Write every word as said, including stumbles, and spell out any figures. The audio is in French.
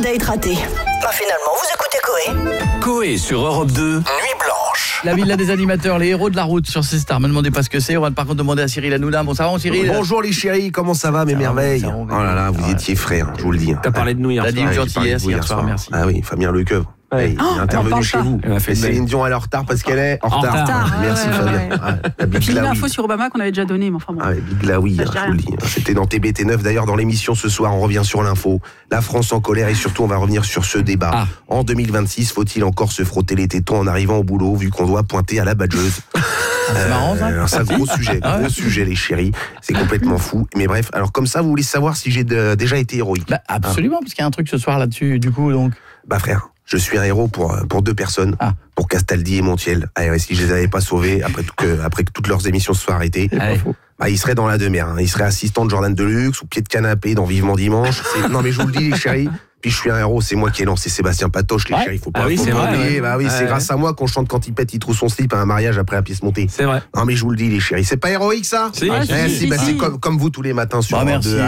date raté. Bah finalement, vous écoutez Coé. Coé sur Europe deux, Nuit Blanche. La villa des animateurs, les héros de la route sur C Star. Me demandez pas ce que c'est. On va par contre demander à Cyril Hanouna. Bon, ça va, Cyril? Bonjour les chéris, comment ça va mes Ça merveilles va, ça va, Oh là là, vous ouais. étiez frais, hein, je vous le dis. T'as parlé de nous hier T'as dit soir. une Ouais, j'ai parlé de gentillesse vous hier soir, merci. Ah oui, Fabien Lecoeuvre. Ouais. Il est Oh, intervenu on parle chez pas. vous. Elle a fait Et une Céline Dion, elle est en retard parce qu'elle est en En retard. retard. Ouais, Merci ouais, Fabien. ouais. Ah, la Big Puis Laoui. l'info sur Obama qu'on avait déjà donné, mais enfin bon. Ah, ouais, Big Laoui, Ça, hein, je dis je vous le dis. C'était dans T B T neuf. D'ailleurs, dans l'émission ce soir, on revient sur l'info. La France en colère et surtout, on va revenir sur ce débat. Ah. En deux mille vingt-six, faut-il encore se frotter les tétons en arrivant au boulot, vu qu'on doit pointer à la badgeuse? C'est marrant, ça. Alors, c'est un gros sujet, Ah ouais. gros sujet, les chéris. C'est complètement fou. Mais bref, alors comme ça, vous voulez savoir si j'ai de- déjà été héroïque? Bah, absolument, parce qu'il y a un truc ce soir là-dessus, du coup, donc. Bah frère, je suis un héros pour, pour deux personnes, Ah. pour Castaldi et Montiel. Ah ouais, si je les avais pas sauvés, après, tout que, après que toutes leurs émissions se soient arrêtées, Allez. bah, ils seraient dans la demeure. Hein. Ils seraient assistants de Jordan Deluxe ou pied de canapé dans Vivement Dimanche. C'est- Non mais je vous le dis les chéris, puis je suis un héros, c'est moi qui ai lancé Sébastien Patoche, les Ouais. chéris, faut pas, Ah oui, faut c'est pas vrai, oublier. ouais. Bah oui, c'est Ouais, grâce à moi qu'on chante quand il pète, il trouve son slip à un mariage après la pièce montée. C'est vrai. Non mais je vous le dis les chéris, c'est pas héroïque ça? Si. Ah, Eh, si, si, si, bah, si. c'est comme, comme vous tous les matins sur Bah, Europe merci. deux.